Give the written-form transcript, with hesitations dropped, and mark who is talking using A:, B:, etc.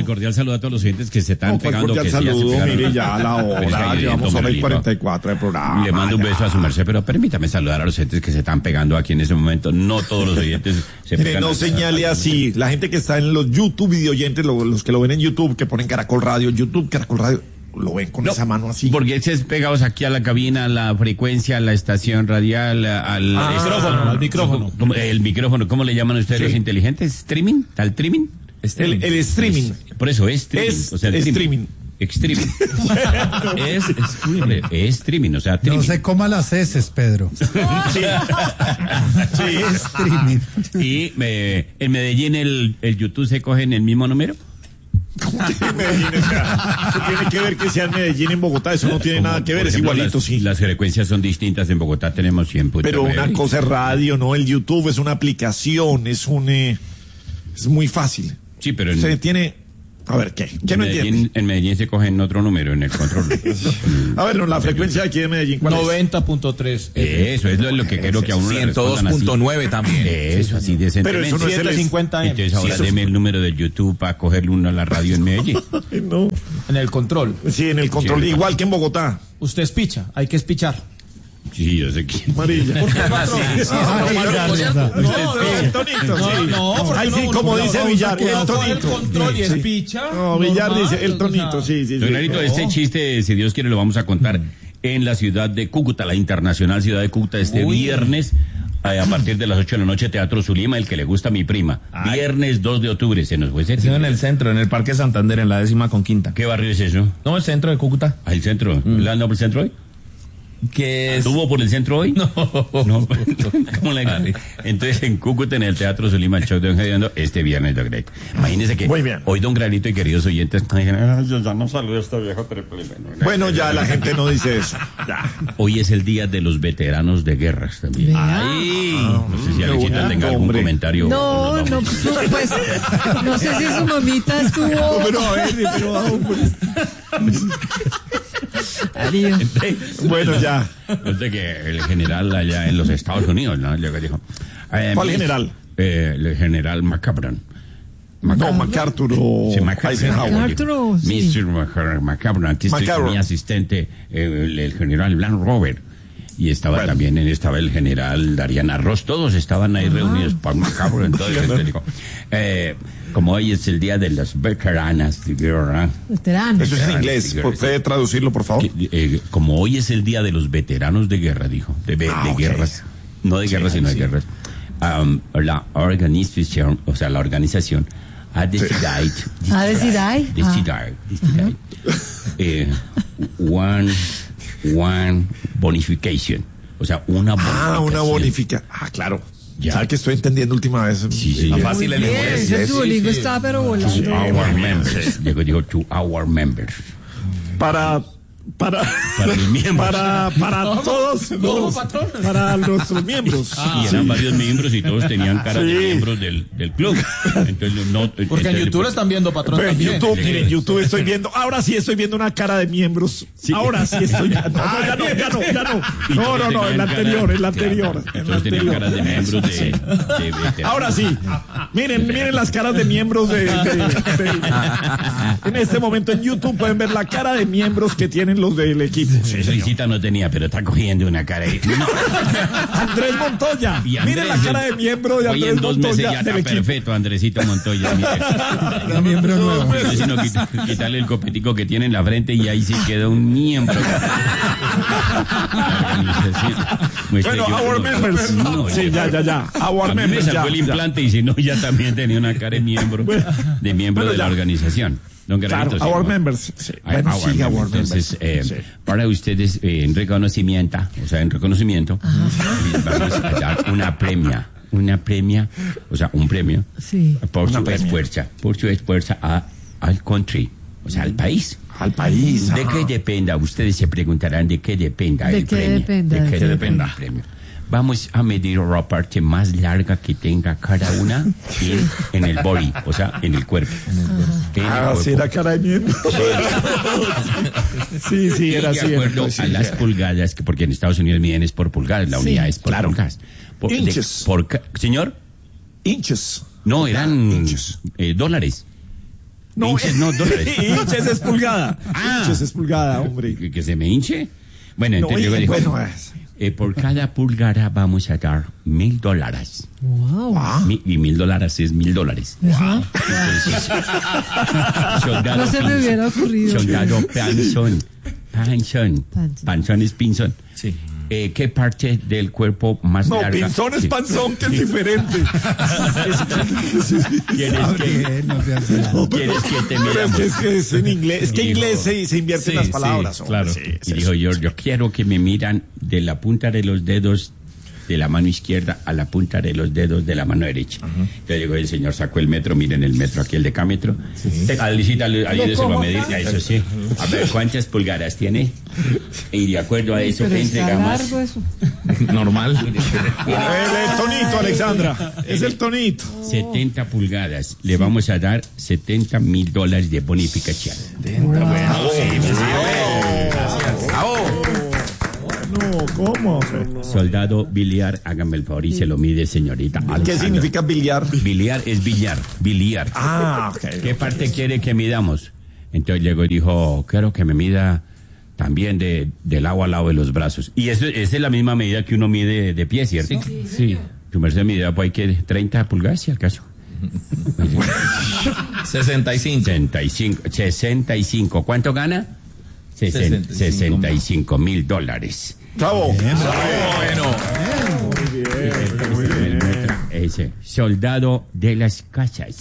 A: cordial saludo a todos los oyentes que se están pegando.
B: Cordial
A: que
B: saludo, mire ya la hora, llevamos hora y 44 de programa.
A: Le mando un beso a su merced, pero permítame saludar a los oyentes que se están pegando aquí en ese momento. No todos los oyentes se pegan.
B: No señale así. La gente que está en los YouTube video oyentes, los que lo ven en YouTube, que ponen Caracol Radio, lo ven con esa mano así.
A: Porque estés pegados aquí a la cabina, a la frecuencia, a la estación radial, al micrófono. El micrófono, ¿cómo le llaman ustedes los inteligentes? ¿Streaming? ¿Al streaming?
B: El streaming.
A: Por eso es streaming.
B: O sea, el streaming.
A: Streaming. Es streaming, o sea, streaming.
C: No se coma las heces, Pedro.
B: Sí.
C: Streaming.
A: Y en Medellín el YouTube se coge en el mismo número.
B: ¿Cómo que en Medellín? O sea, ¿qué tiene que ver que sea en Medellín, en Bogotá? Eso no tiene nada que ver, es igualito, sí.
A: Las frecuencias son distintas, en Bogotá tenemos 100.
B: Pero una cosa es radio, ¿no? El YouTube es una aplicación, es muy fácil.
A: Sí, pero
B: usted tiene... A ver, ¿qué no entiende?
A: En Medellín se coge en otro número, en el control.
B: A ver, la frecuencia aquí de Medellín, ¿cuál
D: 90.3.
A: Eso es lo que creo que a uno
D: 102.9 también.
A: Eso, así decentemente.
B: Pero eso no es
D: 750 M.
A: Entonces ahora deme el número de YouTube para cogerle uno a la radio en Medellín.
B: No.
D: En el control.
B: Sí, en el control,
A: Sí,
B: igual que en Bogotá.
D: Usted espicha, hay que espichar.
A: Sí, yo sé que...
B: Amarilla.
D: ¿Por qué, patrón?
B: El tonito, sí.
D: No,
B: ahí sí, como dice Villar, el tonito.
D: El control y espicha.
B: No, Villar dice el tonito, sí.
A: Don Clarito, este chiste, si Dios quiere, lo vamos a contar en la ciudad de Cúcuta, la internacional ciudad de Cúcuta, viernes, a partir de las 8 de la noche, Teatro Zulima, el que le gusta a mi prima. Viernes 2 de octubre, se nos fue ese.
D: En el centro, en el Parque Santander, en la 10ª.
A: ¿Qué barrio es eso?
D: No, el centro de Cúcuta.
A: ¿Ah, el centro? ¿Le anda por el centro hoy?
D: Que es...
A: ¿Estuvo por el centro hoy? No. ¿Cómo le... Entonces en Cúcuta, en el Teatro Zulima, el show de Don Granito, este viernes, don Greg. Imagínense que hoy Don Granito y queridos oyentes, yo ya no saludo a este viejo triple.
B: Bueno, ya la gente no dice eso. Ya.
A: Hoy es el día de los veteranos de guerras también.
B: Ay,
A: no sé si Alexita tenga algún comentario.
E: No, pues, no sé si su mamita estuvo...
B: Pero a ver, bueno, ya.
A: Entonces que el general allá en los Estados Unidos, ¿no? Le dijo,
B: ¿cuál general?
A: El general McCabron.
B: No, MacArthur o Eisenhower.
A: Mr. McCabron, aquí estoy con mi asistente, el general Blanc Robert. Y estaba también, estaba el general Dariana Ross, todos estaban ahí reunidos por McCabron. Entonces dijo, como hoy es el día de las veteranas de guerra.
E: Veteranos.
B: Eso es en inglés. ¿Puede traducirlo, por favor?
A: Como hoy es el día de los veteranos de guerra, dijo. De guerras. No de guerras, sino de guerras. La organización, o sea, la organización ha decidido. One bonification. O sea, una bonificación.
B: Una bonificación. Claro. Ya. ¿Sabes que estoy entendiendo última vez?
A: Sí.
D: Fácil el lenguaje.
E: Ese Duolingo está pero volando.
A: Our members. Digo, to our members.
B: Para
A: los miembros.
B: Para todos. Para nuestros miembros.
A: Y eran varios miembros y todos tenían cara de miembros del club. Entonces,
D: porque en YouTube están viendo, patrón.
B: Pero en
D: también.
B: YouTube, miren, YouTube estoy viendo. Ahora sí estoy viendo una cara de miembros. Sí. Ahora sí estoy viendo. Ya no. El anterior.
A: Entonces tenían caras de miembros de
B: ahora sí. Miren las caras de miembros en este momento en YouTube pueden ver la cara de miembros que tienen los del equipo.
A: Felicita no tenía, pero está cogiendo una cara ahí. No.
B: Andrés Montoya. Miren la cara de miembro de Andrés Montoya.
A: Hoy en 2 meses ya está perfecto, Andresito Montoya.
C: Un miembro nuevo.
A: Sino quitarle el copetico que tiene en la frente y ahí sí queda un miembro.
B: Bueno, our members. Sí, ya. Our members.
A: Me sacó el implante y si no, ya también tenía una cara de miembro de la organización. Don Guerrero,
B: claro, our members. Sí. Bueno,
A: our members. Entonces, para ustedes, en reconocimiento, vamos a dar un premio, o sea, un premio, por su esfuerzo al country, o sea, al país.
B: Al país.
A: ¿De qué dependa? Ustedes se preguntarán de qué dependa el premio. ¿De qué dependa el premio? Vamos a medir la parte más larga que tenga cada una en el body, o sea, en el cuerpo.
B: Sí, era cara de miembro. Sí, era así.
A: De acuerdo a las pulgadas, porque en Estados Unidos miden es por pulgadas, la unidad es por pulgadas.
B: Inches.
A: ¿Señor?
B: Inches.
A: No, eran dólares.
B: No,
A: Inches, no, dólares.
B: Inches es pulgada.
A: Ah.
B: Inches es pulgada, hombre.
A: ¿Que se me hinche? Bueno, entonces
B: No,
A: yo digo,
B: bueno, es.
A: por cada pulgada vamos a dar $1,000.
E: Wow.
A: Y $1,000 es $1,000.
E: Ajá.
A: Soldado
E: No se me hubiera ocurrido.
A: Soldado Panzón.
E: Panzón.
A: Panzón es pinzón.
D: Sí.
A: ¿Qué parte del cuerpo más
B: No,
A: larga?
B: pinzón es
A: Sí.
B: panzón, que es diferente.
A: ¿Quieres que,
C: No se hace nada.
A: ¿Quieres que te
B: Pero
A: miramos?
B: es que es en inglés. Es que en
A: Digo,
B: inglés se invierten
D: sí,
B: las
D: sí,
B: palabras. hombre.
D: claro.
B: Sí, es
A: Y dijo yo quiero que me miran de la punta de los dedos de la mano izquierda a la punta de los dedos de la mano derecha. Entonces llegó el señor, sacó el metro, miren el metro aquí, el decámetro. Alicita, ayúdese a medir, eso sí. A ver, ¿cuántas pulgadas tiene? Y de acuerdo a eso,
E: Pero está
A: entregamos.
E: largo eso.
D: Normal.
B: el tonito, Alexandra. Es el tonito.
A: 70 pulgadas. Le vamos a dar $70,000 de bonificación.
B: No, ¿cómo?
A: Soldado biliar, hágame el favor y se lo mide, señorita.
B: ¿Qué
A: Alejandra.
B: significa billar?
A: Biliar es billar, biliar.
B: Ah, ok.
A: ¿Qué parte quiere que midamos? Entonces llegó y dijo, quiero que me mida también del lado al lado de los brazos. Y esa es la misma medida que uno mide de pie, ¿cierto?
D: Sí.
A: Tu merced mide, pues hay que 30 pulgadas, si acaso.
D: 65.
A: 65. ¿Cuánto gana? $65,000.
B: Bravo.
D: Bueno.
A: Ese, soldado de las casas.